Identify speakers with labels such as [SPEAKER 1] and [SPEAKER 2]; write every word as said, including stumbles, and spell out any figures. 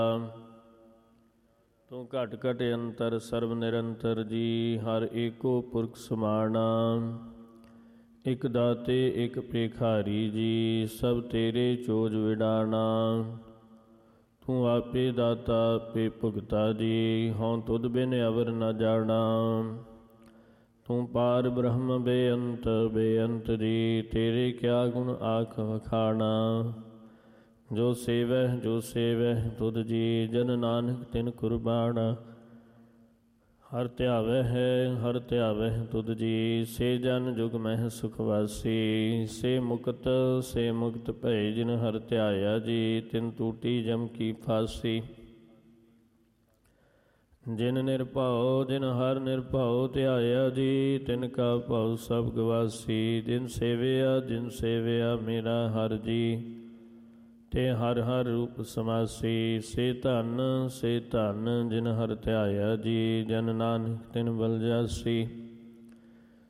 [SPEAKER 1] ਤੂੰ ਘਟ ਘਟ ਅੰਤਰ ਸਰਬ ਨਿਰੰਤਰ ਜੀ, ਹਰ ਏਕੋ ਪੁਰਖ ਸਮਾਣਾ। ਇਕ ਦਾਤੇ ਇਕ ਭੇਖਾਰੀ ਜੀ, ਸਭ ਤੇਰੇ ਚੋਜ ਵਿਡਾਣਾ। ਤੂੰ ਆਪੇ ਦਾਤਾ ਆਪੇ ਭੁਗਤਾ ਜੀ, ਹਉ ਤੁਧ ਬਿਨ ਅਵਰ ਨ ਜਾਣਾ। ਤੂੰ ਪਾਰ ਬ੍ਰਹਮ ਬੇਅੰਤ ਬੇਅੰਤ ਜੀ, ਤੇਰੇ ਕਿਆ ਗੁਣ ਆਖ ਵਖਾਣਾ। ਜੋ ਸੇਵਹਿ ਜੋ ਸੇਵਹਿ ਤੁਧ ਜੀ, ਜਨ ਨਾਨਕ ਤਿਨ ਕੁਰਬਾਨਾ। ਹਰ ਧਿਆਵੈ ਹੈ ਹਰ ਧਿਆਵੈ ਤੁਧ ਜੀ, ਸੇ ਜਨ ਜੁਗ ਮਹਿ ਸੁਖ ਵਾਸੀ। ਸੇ ਮੁਕਤ ਸੇ ਮੁਕਤ ਭਏ, ਜਿਨ ਹਰ ਧਿਆਇਆ ਜੀ, ਤਿਨ ਟੂਟੀ ਜਮ ਕੀ ਫਾਸੀ। ਜਿਨ ਨਿਰਭਉ ਜਿਨ ਹਰ ਨਿਰਭਉ ਧਿਆਇਆ ਜੀ, ਤਿਨ ਕਾ ਭਉ ਸਭ ਗਵਾਸੀ। ਜਿਨ ਸੇਵਿਆ ਜਿਨ ਸੇਵਿਆ ਮੇਰਾ ਹਰ ਜੀ, ਤੇ ਹਰ ਹਰ ਰੂਪ ਸਮਾਸੀ। ਸੇ ਧਨ ਸੇ ਧਨ ਜਿਨ ਹਰ ਧਿਆਇਆ ਜੀ, ਜਨ ਨਾਨਕ ਤਿਨ ਬਲ ਜਾਸੀ।